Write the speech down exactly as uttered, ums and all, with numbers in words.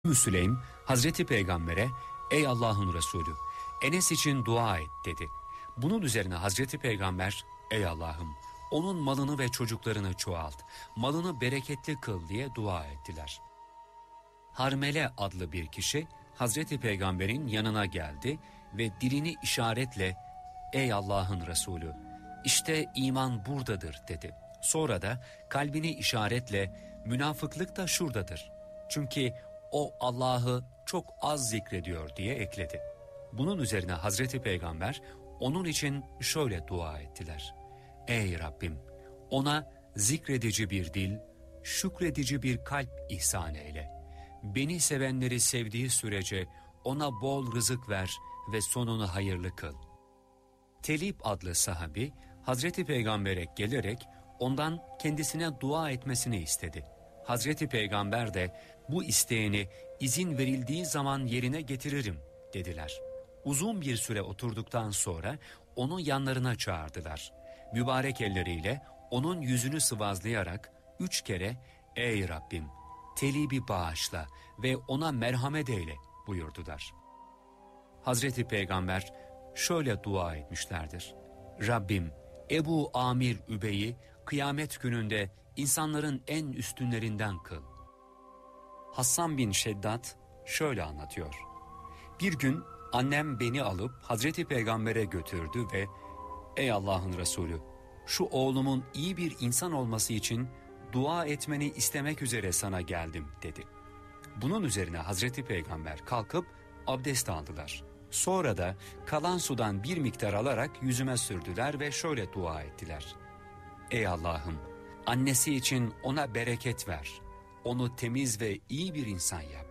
Ümmü Süleym Hazreti Peygamber'e "Ey Allah'ın Resulü, Enes için dua et" dedi. Bunun üzerine Hazreti Peygamber "Ey Allah'ım, onun malını ve çocuklarını çoğalt, malını bereketli kıl" diye dua ettiler. Harmele adlı bir kişi Hazreti Peygamber'in yanına geldi ve dilini işaretle "Ey Allah'ın Resulü, işte iman buradadır" dedi. Sonra da kalbini işaretle "Münafıklık da şuradadır. Çünkü o Allah'ı çok az zikrediyor" diye ekledi. Bunun üzerine Hazreti Peygamber onun için şöyle dua ettiler: "Ey Rabbim, ona zikredici bir dil, şükredici bir kalp ihsan eyle. Beni sevenleri sevdiği sürece ona bol rızık ver ve sonunu hayırlı kıl." Telib adlı sahabi Hazreti Peygamber'e gelerek ondan kendisine dua etmesini istedi. Hazreti Peygamber de "Bu isteğini izin verildiği zaman yerine getiririm" dediler. Uzun bir süre oturduktan sonra onu yanlarına çağırdılar. Mübarek elleriyle onun yüzünü sıvazlayarak üç kere "Ey Rabbim, Telib'i bağışla ve ona merhamet eyle" buyurdular. Hazreti Peygamber şöyle dua etmişlerdir: "Rabbim, Ebu Amir Übey'i kıyamet gününde insanların en üstünlerinden kıl." Hassan bin Şeddat şöyle anlatıyor: "Bir gün annem beni alıp Hazreti Peygamber'e götürdü ve "Ey Allah'ın Resulü, şu oğlumun iyi bir insan olması için dua etmeni istemek üzere sana geldim" dedi. Bunun üzerine Hazreti Peygamber kalkıp abdest aldılar. Sonra da kalan sudan bir miktar alarak yüzüme sürdüler ve şöyle dua ettiler: "Ey Allah'ım, annesi için ona bereket ver, onu temiz ve iyi bir insan yap."